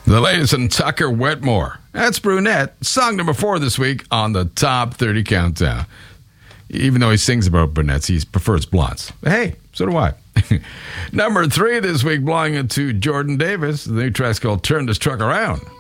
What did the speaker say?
The latest in Tucker Wetmore. That's Brunette. Song number 4 this week on the Top 30 Countdown. Even though he sings about brunettes, he prefers blondes. Hey, so do I. Number 3 this week belonging to Jordan Davis. The new track's called Turn This Truck Around.